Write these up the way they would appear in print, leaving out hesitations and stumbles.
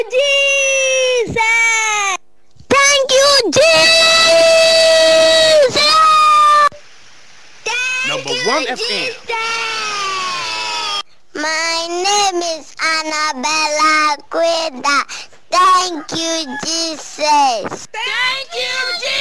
Jesus! Thank you, Jesus! Thank Number you, one FM. Jesus! My name is Annabella Queda. Thank you, Jesus. Thank you,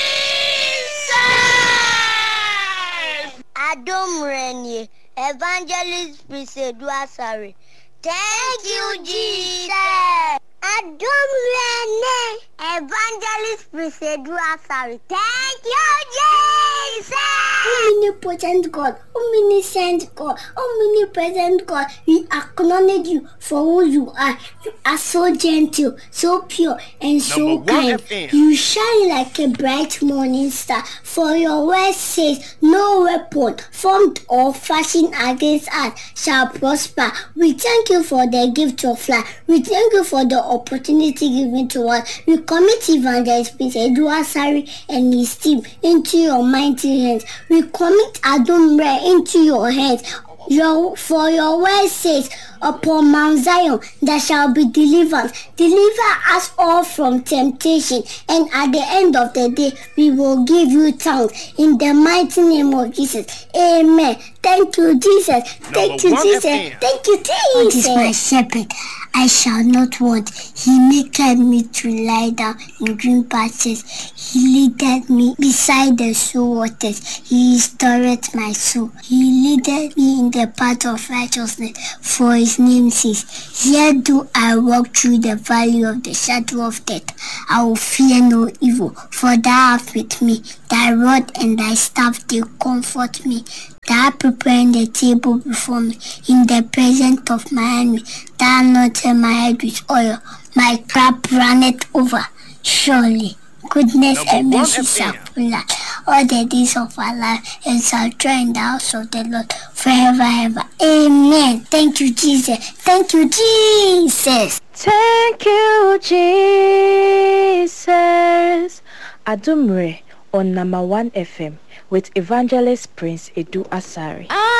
Jesus. Adom Renie, Evangelist Prisedu Asari. Thank you, Jesus. Adom Renie, Evangelist Prisedu Asari. Thank you, Jesus. Omnipotent God, omniscient God, omnipresent God, we acknowledge you for who you are. You are so gentle, so pure, and so Number one kind. FM. You shine like a bright morning star. For your word says, no weapon formed or fashioned against us shall prosper. We thank you for the gift of life. We thank you for the opportunity given to us. We commit Evangelist Peter Asari and his team into your mighty hands. We commit Adumre into your hands. For your word says, upon Mount Zion there shall be deliverance. Deliver us all from temptation, and at the end of the day we will give you thanks in the mighty name of Jesus. Amen. Thank you, Jesus. Thank you, Number one Jesus. FM. Thank you, Jesus. God is my shepherd. I shall not want. He maketh me to lie down in green pastures. He leadeth me beside the still waters. He restoreth my soul. He leadeth me in the path of righteousness for his name's sake. Yet do I walk through the valley of the shadow of death, I will fear no evil, for thou art with me. Thy rod and thy staff, they comfort me. Thou art preparing the table before me in the presence of my enemy. Thou anointest my head with oil. My cup runneth over. Surely goodness Number and one mercy shall FM. follow us all the days of our life, and shall dwell in the house of the Lord forever and ever. Amen. Thank you, Jesus. Thank you, Jesus. Thank you, Jesus. Adumre on number 1 FM with Evangelist Prince Edu Asari.